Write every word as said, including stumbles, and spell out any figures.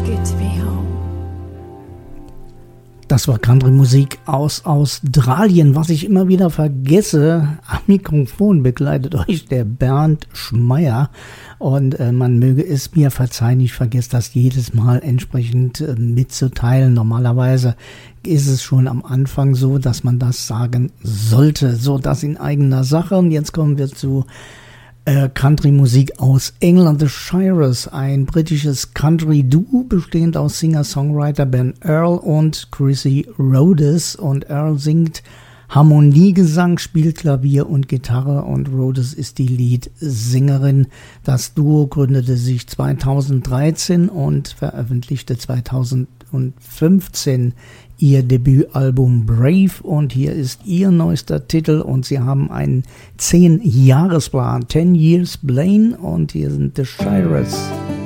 good to be home. Das war Country-Musik aus Australien. Was ich immer wieder vergesse, am Mikrofon begleitet euch der Bernd Schmeier. Und äh, man möge es mir verzeihen, ich vergesse das jedes Mal entsprechend äh, mitzuteilen. Normalerweise ist es schon am Anfang so, dass man das sagen sollte. So, das in eigener Sache. Und jetzt kommen wir zu Country-Musik aus England. The Shirers, ein britisches Country-Duo, bestehend aus Singer-Songwriter Ben Earl und Chrissy Rhodes. Und Earl singt Harmoniegesang, spielt Klavier und Gitarre und Rhodes ist die Leadsängerin. Das Duo gründete sich zweitausenddreizehn und veröffentlichte zweitausendfünfzehn ihr Debütalbum Brave und hier ist ihr neuester Titel und sie haben einen zehn-Jahresplan, ten Years Blaine und hier sind The Shirers.